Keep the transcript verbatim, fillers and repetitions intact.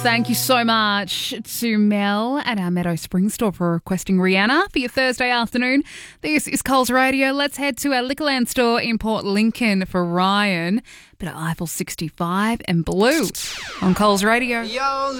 Thank you so much to Mel at our Meadow Spring store for requesting Rihanna for your Thursday afternoon. This is Coles Radio. Let's head to our Liquorland store in Port Lincoln for Ryan. Bit of Eiffel sixty-five and Blue on Coles Radio. Yo,